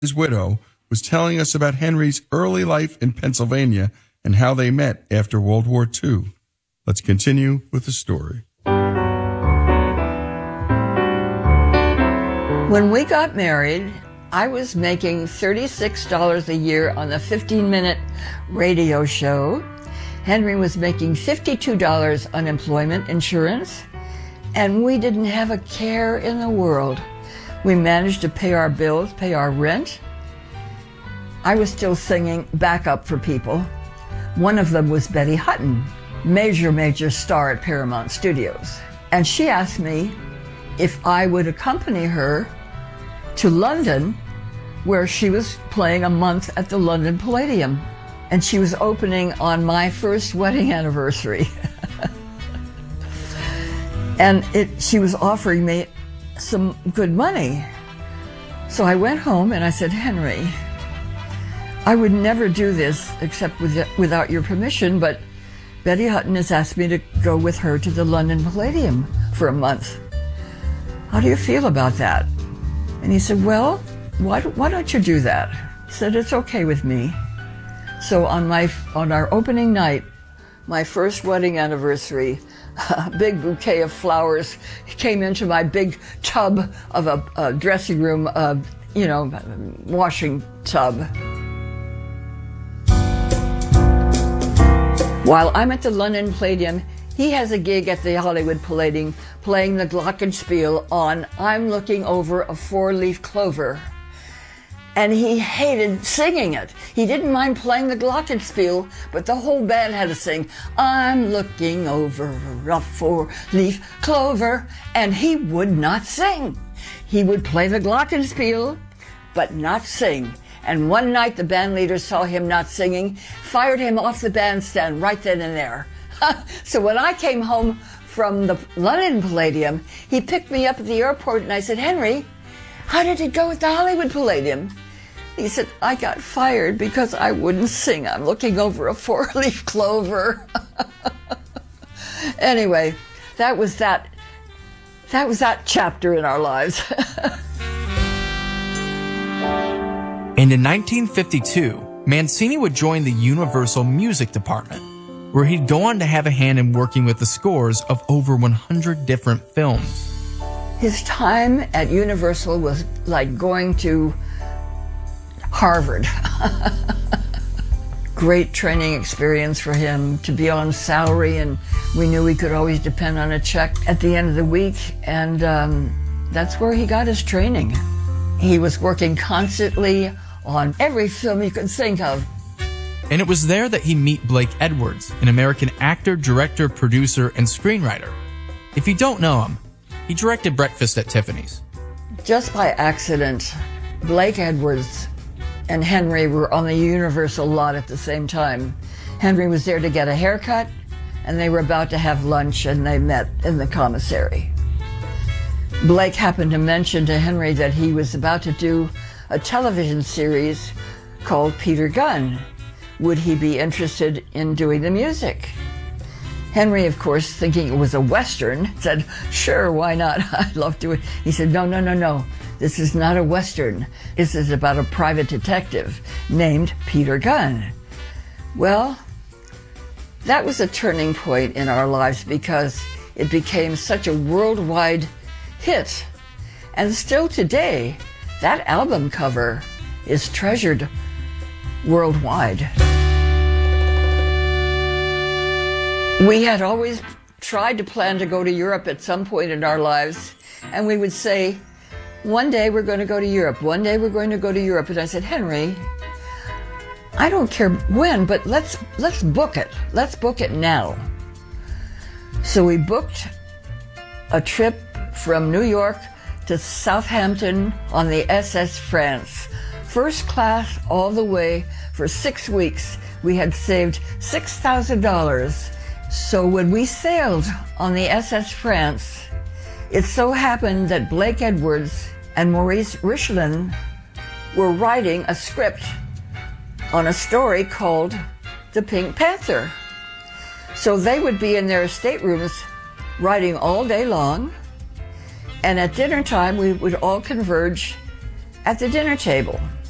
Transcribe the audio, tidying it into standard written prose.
his widow, was telling us about Henry's early life in Pennsylvania and how they met after World War II. Let's continue with the story. When we got married, I was making $36 a year on the 15-minute radio show. Henry was making $52 unemployment insurance, and we didn't have a care in the world. We managed to pay our bills, pay our rent. I was still singing backup for people. One of them was Betty Hutton, major star at Paramount Studios. And she asked me if I would accompany her to London, where she was playing a month at the London Palladium. And she was opening on my first wedding anniversary. And she was offering me some good money. So I went home and I said, Henry, I would never do this except without your permission, but Betty Hutton has asked me to go with her to the London Palladium for a month. How do you feel about that? And he said, well, why don't you do that? He said, it's okay with me. So on our opening night, my first wedding anniversary, a big bouquet of flowers came into my big tub of a dressing room, washing tub. While I'm at the London Palladium, he has a gig at the Hollywood Palladium playing the Glockenspiel on I'm Looking Over a Four-Leaf Clover. And he hated singing it. He didn't mind playing the Glockenspiel, but the whole band had to sing, I'm looking over a four-leaf clover. And he would not sing. He would play the Glockenspiel, but not sing. And one night the band leader saw him not singing, fired him off the bandstand right then and there. So when I came home from the London Palladium, he picked me up at the airport and I said, Henry, how did it go at the Hollywood Palladium? He said, I got fired because I wouldn't sing. I'm looking over a four-leaf clover. Anyway, that was that chapter in our lives. And in 1952, Mancini would join the Universal Music Department, where he'd go on to have a hand in working with the scores of over 100 different films. His time at Universal was like going to Harvard. Great training experience for him to be on salary, and we knew we could always depend on a check at the end of the week, and that's where he got his training. He was working constantly on every film you could think of. And it was there that he met Blake Edwards, an American actor, director, producer, and screenwriter. If you don't know him, he directed Breakfast at Tiffany's. Just by accident, Blake Edwards and Henry were on the Universal lot at the same time. Henry was there to get a haircut, and they were about to have lunch, and they met in the commissary. Blake happened to mention to Henry that he was about to do a television series called Peter Gunn. Would he be interested in doing the music? Henry, of course, thinking it was a Western, said, sure, why not? I'd love to. He said, no. This is not a Western. This is about a private detective named Peter Gunn. Well, that was a turning point in our lives because it became such a worldwide hit. And still today, that album cover is treasured worldwide. We had always tried to plan to go to Europe at some point in our lives, and we would say, one day we're going to go to Europe, one day we're going to go to Europe. And I said, Henry, I don't care when, but let's book it. Let's book it now. So we booked a trip from New York to Southampton on the SS France. First class all the way for 6 weeks. We had saved $6,000. So when we sailed on the SS France, it so happened that Blake Edwards and Maurice Richelin were writing a script on a story called The Pink Panther. So they would be in their staterooms writing all day long, and at dinner time we would all converge at the dinner table.